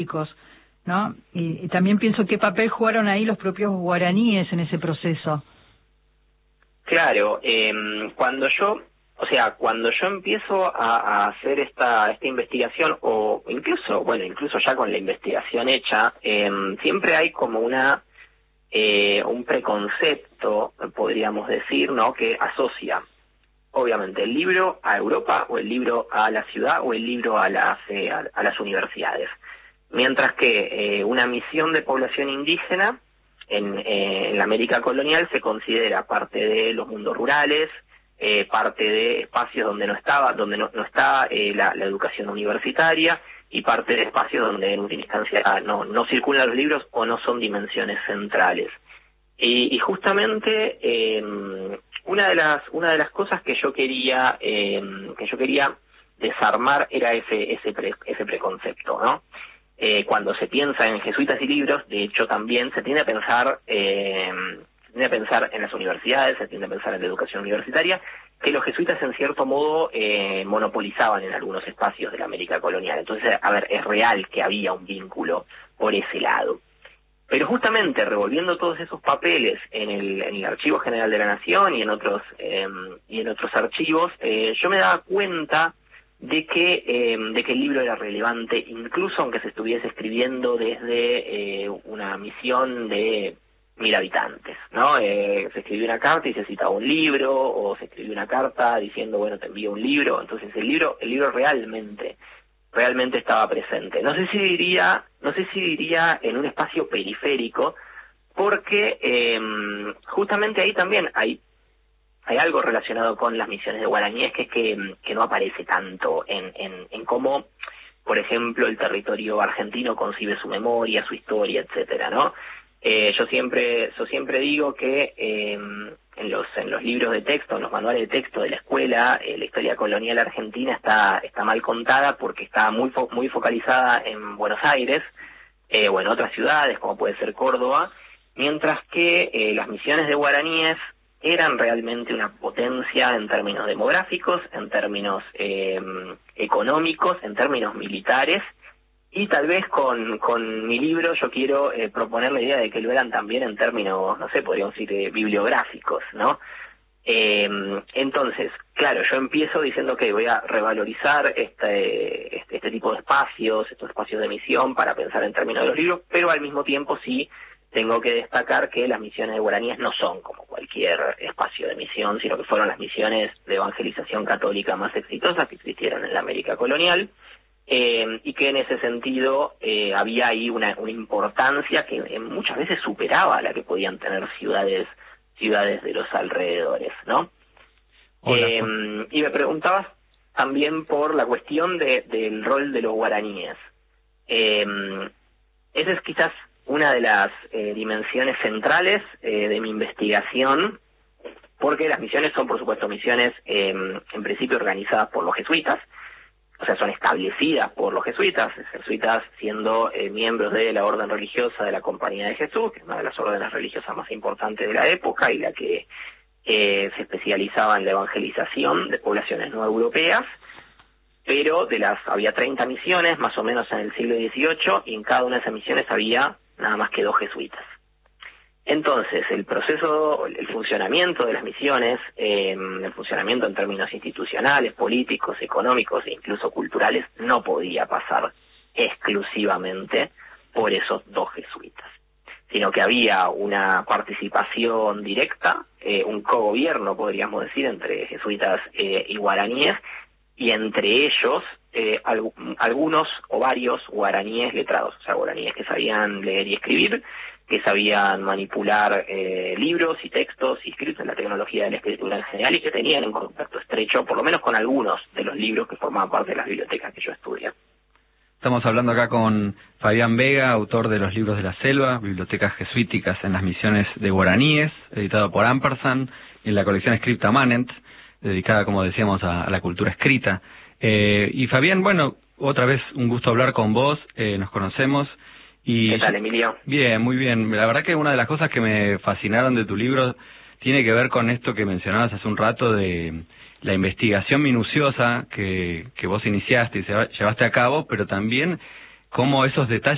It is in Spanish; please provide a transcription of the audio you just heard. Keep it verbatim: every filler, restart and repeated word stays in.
¿no? Y, y también pienso qué papel jugaron ahí los propios guaraníes en ese proceso. Claro, eh, cuando yo, o sea, cuando yo empiezo a, a hacer esta esta investigación, o incluso, bueno, incluso ya con la investigación hecha, eh, siempre hay como una eh, un preconcepto, podríamos decir, ¿no?, que asocia, obviamente, el libro a Europa, o el libro a la ciudad, o el libro a las eh, a, a las universidades. Mientras que eh, una misión de población indígena en, eh, en la América colonial se considera parte de los mundos rurales, eh, parte de espacios donde no estaba, donde no, no está eh, la, la educación universitaria, y parte de espacios donde en última instancia no, no circulan los libros o no son dimensiones centrales. Y, y justamente eh, una de las una de las cosas que yo quería eh, que yo quería desarmar era ese ese pre, ese preconcepto, ¿no? Eh, cuando se piensa en jesuitas y libros, de hecho también se tiende a pensar eh, se tiende a pensar en las universidades, se tiende a pensar en la educación universitaria, que los jesuitas en cierto modo eh, monopolizaban en algunos espacios de la América colonial. Entonces, a ver, es real que había un vínculo por ese lado. Pero justamente revolviendo todos esos papeles en el, en el Archivo General de la Nación y en otros eh, y en otros archivos, eh, yo me daba cuenta de que eh, de que el libro era relevante, incluso aunque se estuviese escribiendo desde eh, una misión de mil habitantes, ¿no? Eh, se escribió una carta y se citaba un libro, o se escribió una carta diciendo, bueno, te envío un libro. Entonces el libro el libro realmente realmente estaba presente. No sé si diría no sé si diría en un espacio periférico, porque eh, justamente ahí también hay hay algo relacionado con las misiones de guaraníes, que es que, que no aparece tanto en, en, en cómo, por ejemplo, el territorio argentino concibe su memoria, su historia, etcétera, ¿no? Eh, yo siempre yo siempre digo que eh, en los en los libros de texto, en los manuales de texto de la escuela, eh, la historia colonial argentina está está mal contada, porque está muy fo muy focalizada en Buenos Aires, eh, o en otras ciudades como puede ser Córdoba, mientras que eh, las misiones de guaraníes eran realmente una potencia en términos demográficos, en términos eh, económicos, en términos militares, y tal vez con, con mi libro yo quiero eh, proponer la idea de que lo eran también en términos, no sé, podríamos decir, eh, bibliográficos, ¿no? Eh, entonces, claro, yo empiezo diciendo que voy a revalorizar este, este, este tipo de espacios, estos espacios de misión, para pensar en términos de los libros, pero al mismo tiempo sí tengo que destacar que las misiones de guaraníes no son como cualquier espacio de misión, sino que fueron las misiones de evangelización católica más exitosas que existieron en la América colonial, eh, y que en ese sentido eh, había ahí una, una importancia que eh, muchas veces superaba la que podían tener ciudades ciudades de los alrededores, ¿no? Eh, y me preguntabas también por la cuestión de, del rol de los guaraníes. Eh, esa es quizás una de las eh, dimensiones centrales eh, de mi investigación, porque las misiones son, por supuesto, misiones eh, en principio organizadas por los jesuitas, o sea, son establecidas por los jesuitas, los jesuitas siendo eh, miembros de la orden religiosa de la Compañía de Jesús, que es una de las órdenes religiosas más importantes de la época y la que eh, se especializaba en la evangelización de poblaciones no europeas. Pero de las había treinta misiones, más o menos en el siglo dieciocho, y en cada una de esas misiones había nada más que dos jesuitas. Entonces, el proceso, el funcionamiento de las misiones, eh, el funcionamiento en términos institucionales, políticos, económicos e incluso culturales, no podía pasar exclusivamente por esos dos jesuitas, sino que había una participación directa, eh, un cogobierno, podríamos decir, entre jesuitas eh, y guaraníes, y entre ellos eh, alg algunos o varios guaraníes letrados, o sea, guaraníes que sabían leer y escribir, que sabían manipular eh, libros y textos y escritos en la tecnología de la escritura en general, y que tenían un contacto estrecho, por lo menos con algunos de los libros que formaban parte de las bibliotecas que yo estudié. Estamos hablando acá con Fabián Vega, autor de Los Libros de la Selva, Bibliotecas Jesuíticas en las Misiones de Guaraníes, editado por Ampersand, en la colección Scripta Manent, dedicada, como decíamos, a, a la cultura escrita. Eh, y Fabián, bueno, otra vez un gusto hablar con vos, eh, nos conocemos. Y ¿qué tal, Emilio? Bien, muy bien. La verdad que una de las cosas que me fascinaron de tu libro tiene que ver con esto que mencionabas hace un rato de la investigación minuciosa que, que vos iniciaste y llevaste a cabo, pero también cómo esos detalles